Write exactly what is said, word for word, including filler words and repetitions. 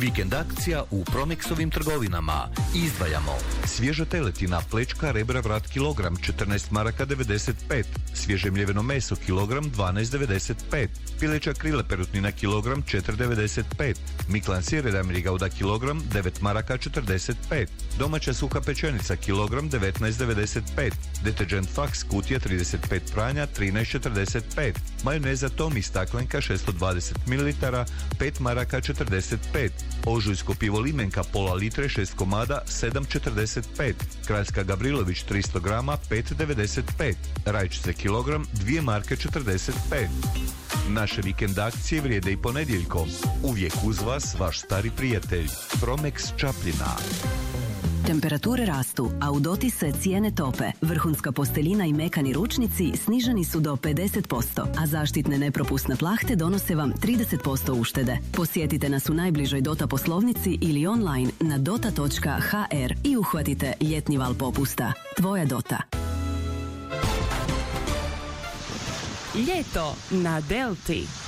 Vikend akcija u Promexovim trgovinama. Izdvajamo svježa teletina, plečka, rebra, vrat kilogram četrnaest maraka devedeset pet, svježe mljeveno meso kilogram dvanaest devedeset pet, pileća krila perutnina kilogram četiri devedeset pet, miklan sir jedan gauda kilogram devet maraka četrdeset pet, domaća suha pečenica kilogram devetnaest devedeset pet, deterđent Fax kutija trideset pet pranja trinaest četrdeset pet, majoneza Tomi staklenka šesto dvadeset mililitara pet maraka četrdeset pet, ožujsko pivo Limenka pola litre šest komada sedam četrdeset pet, kraljska Gavrilović tristo grama pet devedeset pet, rajčice kilogram dvije marke četrdeset pet. Naše vikend akcije vrijede i ponedjeljkom. Uvijek uz vas vaš stari prijatelj Promex Čapljina. Temperature rastu, a u dotise cijene tope. Vrhunska posteljina i mekani ručnici sniženi su do pedeset posto, a zaštitne nepropusne plahte donose vam trideset posto uštede. Posjetite nas u najbližoj Dota poslovnici ili online na dota točka ha er i uhvatite ljetni val popusta. Tvoja Dota. Ljeto na Delti.